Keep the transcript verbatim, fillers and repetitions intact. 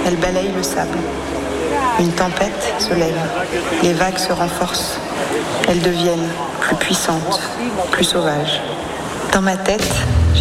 Elle balaye le sable. Une tempête se lève. Les vagues se renforcent. Elles deviennent plus puissantes, plus sauvages. Dans ma tête,